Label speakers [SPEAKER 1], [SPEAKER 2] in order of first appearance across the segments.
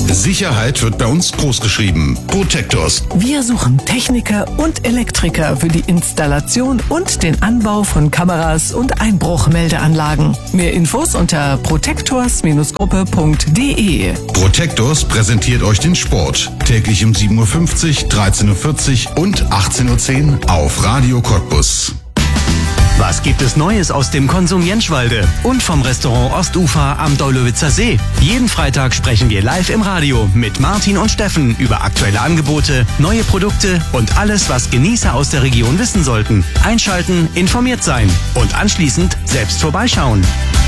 [SPEAKER 1] Sicherheit wird bei uns großgeschrieben. Protectors.
[SPEAKER 2] Wir suchen Techniker und Elektriker für die Installation und den Anbau von Kameras und Einbruchmeldeanlagen. Mehr Infos unter protectors-gruppe.de.
[SPEAKER 1] Protectors präsentiert euch den Sport. Täglich um 7.50 Uhr, 13.40 Uhr und 18.10 Uhr auf Radio Cottbus.
[SPEAKER 3] Was gibt es Neues aus dem Konsum Jenschwalde und vom Restaurant Ostufer am Deulowitzer See? Jeden Freitag sprechen wir live im Radio mit Martin und Steffen über aktuelle Angebote, neue Produkte und alles, was Genießer aus der Region wissen sollten. Einschalten, informiert sein und anschließend selbst vorbeischauen.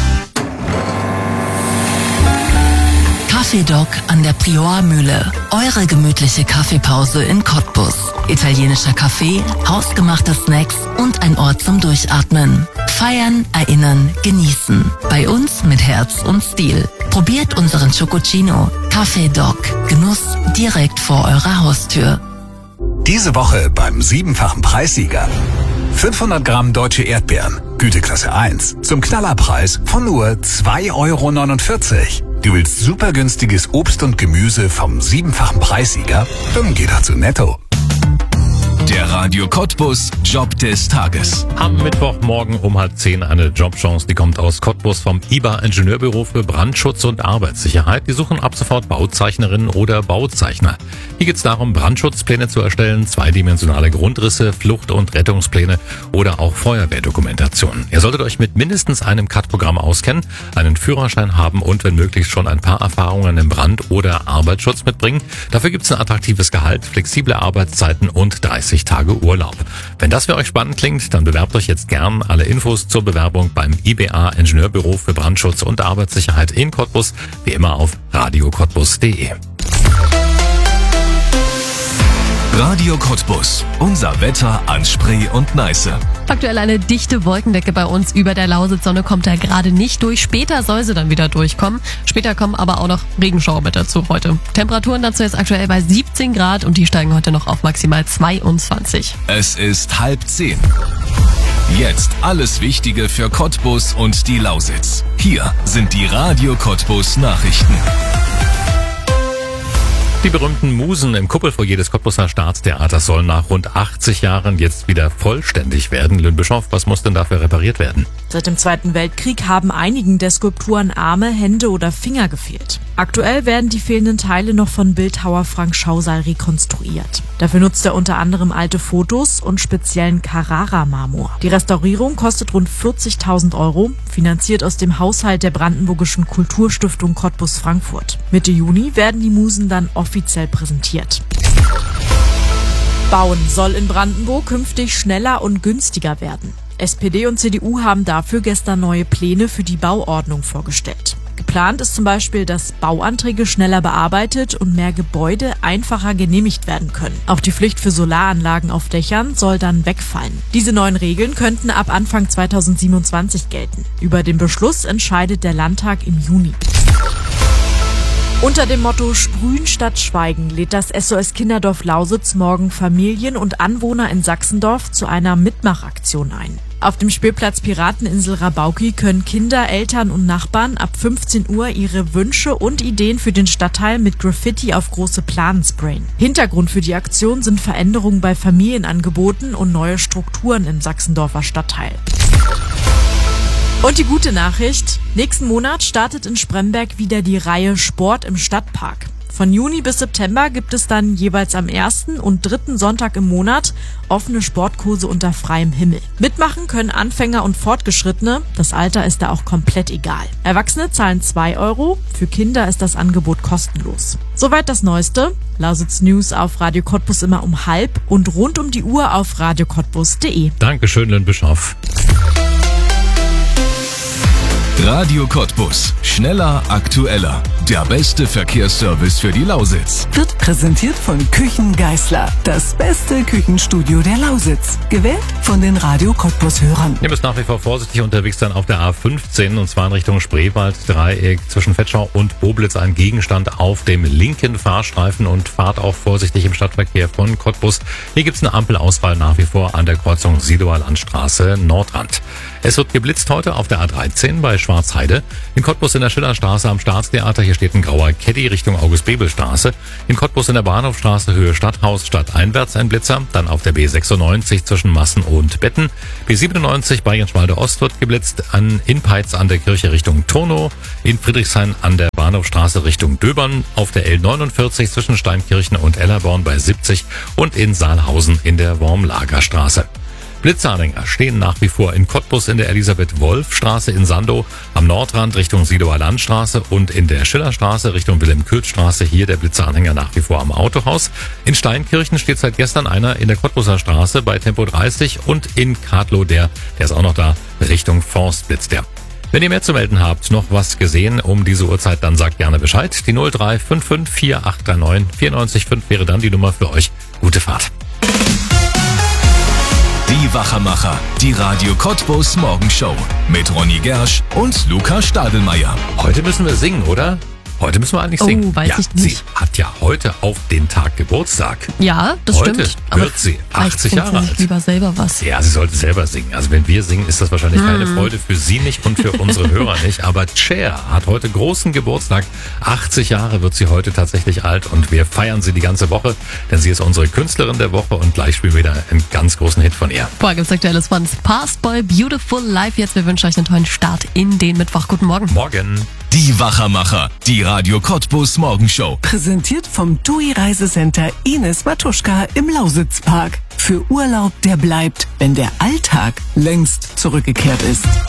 [SPEAKER 4] Kaffeedoc an der Priormühle. Eure gemütliche Kaffeepause in Cottbus. Italienischer Kaffee, hausgemachte Snacks und ein Ort zum Durchatmen. Feiern, erinnern, genießen. Bei uns mit Herz und Stil. Probiert unseren Chococino. Kaffeedoc. Genuss direkt vor eurer Haustür.
[SPEAKER 5] Diese Woche beim 7-fachen Preissieger. 500 Gramm deutsche Erdbeeren, Güteklasse 1, zum Knallerpreis von nur 2,49 Euro. Du willst super günstiges Obst und Gemüse vom 7-fachen Preissieger? Dann geh doch zu Netto.
[SPEAKER 6] Der Radio Cottbus Job des Tages.
[SPEAKER 7] Am Mittwochmorgen um 9:30 eine Jobchance, die kommt aus Cottbus vom IBA Ingenieurbüro für Brandschutz und Arbeitssicherheit. Die suchen ab sofort Bauzeichnerinnen oder Bauzeichner. Hier geht es darum, Brandschutzpläne zu erstellen, zweidimensionale Grundrisse, Flucht- und Rettungspläne oder auch Feuerwehrdokumentation. Ihr solltet euch mit mindestens einem CAD-Programm auskennen, einen Führerschein haben und wenn möglich schon ein paar Erfahrungen im Brand- oder Arbeitsschutz mitbringen. Dafür gibt es ein attraktives Gehalt, flexible Arbeitszeiten und 30 Tage Urlaub. Wenn das für euch spannend klingt, dann bewerbt euch jetzt gern. Alle Infos zur Bewerbung beim IBA Ingenieurbüro für Brandschutz und Arbeitssicherheit in Cottbus, wie immer auf radiocottbus.de.
[SPEAKER 6] Radio Cottbus. Unser Wetter an Spree und Neiße.
[SPEAKER 8] Aktuell eine dichte Wolkendecke bei uns über der Lausitz. Sonne kommt da gerade nicht durch. Später soll sie dann wieder durchkommen. Später kommen aber auch noch Regenschauer mit dazu heute. Temperaturen dazu jetzt aktuell bei 17 Grad und die steigen heute noch auf maximal 22.
[SPEAKER 6] Es ist 9:30. Jetzt alles Wichtige für Cottbus und die Lausitz. Hier sind die Radio Cottbus Nachrichten.
[SPEAKER 7] Die berühmten Musen im Kuppelfoyer des Cottbuser Staatstheaters sollen nach rund 80 Jahren jetzt wieder vollständig werden. Lynn Bischoff, was muss denn dafür repariert werden?
[SPEAKER 9] Seit dem Zweiten Weltkrieg haben einigen der Skulpturen Arme, Hände oder Finger gefehlt. Aktuell werden die fehlenden Teile noch von Bildhauer Frank Schausal rekonstruiert. Dafür nutzt er unter anderem alte Fotos und speziellen Carrara-Marmor. Die Restaurierung kostet rund 40.000 Euro, finanziert aus dem Haushalt der Brandenburgischen Kulturstiftung Cottbus-Frankfurt. Mitte Juni werden die Musen dann offiziell präsentiert. Bauen soll in Brandenburg künftig schneller und günstiger werden. SPD und CDU haben dafür gestern neue Pläne für die Bauordnung vorgestellt. Geplant ist zum Beispiel, dass Bauanträge schneller bearbeitet und mehr Gebäude einfacher genehmigt werden können. Auch die Pflicht für Solaranlagen auf Dächern soll dann wegfallen. Diese neuen Regeln könnten ab Anfang 2027 gelten. Über den Beschluss entscheidet der Landtag im Juni. Unter dem Motto Sprühen statt Schweigen lädt das SOS Kinderdorf Lausitz morgen Familien und Anwohner in Sachsendorf zu einer Mitmachaktion ein. Auf dem Spielplatz Pirateninsel Rabauki können Kinder, Eltern und Nachbarn ab 15 Uhr ihre Wünsche und Ideen für den Stadtteil mit Graffiti auf große Planen sprayen. Hintergrund für die Aktion sind Veränderungen bei Familienangeboten und neue Strukturen im Sachsendorfer Stadtteil. Und die gute Nachricht: Nächsten Monat startet in Spremberg wieder die Reihe Sport im Stadtpark. Von Juni bis September gibt es dann jeweils am 1. und 3. Sonntag im Monat offene Sportkurse unter freiem Himmel. Mitmachen können Anfänger und Fortgeschrittene, das Alter ist da auch komplett egal. Erwachsene zahlen 2 Euro, für Kinder ist das Angebot kostenlos. Soweit das Neueste. Lausitz News auf Radio Cottbus immer um 12:30 und rund um die Uhr auf radiocottbus.de.
[SPEAKER 7] Dankeschön, Lynn Bischoff.
[SPEAKER 6] Radio Cottbus. Schneller, aktueller. Der beste Verkehrsservice für die Lausitz.
[SPEAKER 2] Wird präsentiert von Küchen Geisler. Das beste Küchenstudio der Lausitz. Gewählt von den Radio Cottbus-Hörern.
[SPEAKER 7] Ihr müsst nach wie vor vorsichtig unterwegs sein auf der A15 und zwar in Richtung Spreewald-Dreieck. Zwischen Vetschau und Boblitz ein Gegenstand auf dem linken Fahrstreifen und fahrt auch vorsichtig im Stadtverkehr von Cottbus. Hier gibt's eine Ampelausfall nach wie vor an der Kreuzung Sidoer Landstraße Nordrand. Es wird geblitzt heute auf der A13 bei Schwarzheide. In Cottbus in der Schillerstraße am Staatstheater, hier steht ein grauer Caddy Richtung August-Bebel-Straße. In Cottbus in der Bahnhofstraße Höhe Stadthaus stadteinwärts ein Blitzer. Dann auf der B96 zwischen Massen und Betten. B97 bei Jenschwalde Ost wird geblitzt. In Peitz an der Kirche Richtung Turnow. In Friedrichshain an der Bahnhofstraße Richtung Döbern. Auf der L49 zwischen Steinkirchen und Ellerborn bei 70. Und in Saalhausen in der Wormlagerstraße. Blitzanhänger stehen nach wie vor in Cottbus in der Elisabeth-Wolf-Straße in Sandow, am Nordrand Richtung Sidower Landstraße und in der Schillerstraße Richtung Wilhelm-Köth-Straße, hier der Blitzanhänger nach wie vor am Autohaus. In Steinkirchen steht seit gestern einer in der Cottbuser Straße bei Tempo 30 und in Kadlow der ist auch noch da, Richtung Forst blitzt der. Wenn ihr mehr zu melden habt, noch was gesehen um diese Uhrzeit, dann sagt gerne Bescheid. Die 0355 4839 94.5 wäre dann die Nummer für euch. Gute Fahrt.
[SPEAKER 6] Die Wachermacher, die Radio Cottbus Morgenshow mit Ronny Gersch und Luca Stadelmeier.
[SPEAKER 7] Heute müssen wir singen, oder? Heute müssen wir eigentlich singen.
[SPEAKER 8] Weiß ich nicht.
[SPEAKER 7] Sie hat ja heute auf den Tag Geburtstag.
[SPEAKER 8] Ja, das
[SPEAKER 7] heute
[SPEAKER 8] stimmt.
[SPEAKER 7] Heute wird sie 80 Jahre alt.
[SPEAKER 8] Lieber selber was.
[SPEAKER 7] Ja, sie sollte selber singen. Also wenn wir singen, ist das wahrscheinlich keine Freude für sie nicht und für unsere Hörer nicht. Aber Cher hat heute großen Geburtstag. 80 Jahre wird sie heute tatsächlich alt und wir feiern sie die ganze Woche, denn sie ist unsere Künstlerin der Woche und gleich spielen wir wieder einen ganz großen Hit von ihr.
[SPEAKER 8] Boah, gibt's aktuelles von Past Boy Beautiful Live. Jetzt, wir wünschen euch einen tollen Start in den Mittwoch. Guten Morgen.
[SPEAKER 7] Morgen.
[SPEAKER 6] Die Wachermacher, die Radio Cottbus Morgenshow.
[SPEAKER 2] Präsentiert vom TUI Reisecenter Ines Matuschka im Lausitzpark. Für Urlaub, der bleibt, wenn der Alltag längst zurückgekehrt ist.